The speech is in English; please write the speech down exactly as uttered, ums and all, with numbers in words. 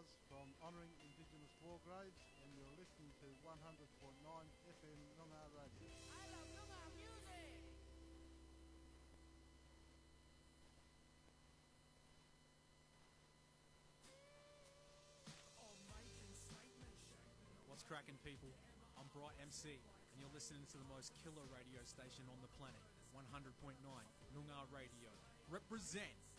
Buzz from Honouring Indigenous War Graves, and you're listening to one hundred point nine F M Noongar Radio. I love Noongar music! What's cracking, people? I'm Bright M C, and you're listening to the most killer radio station on the planet, one hundred point nine Noongar Radio. Represent!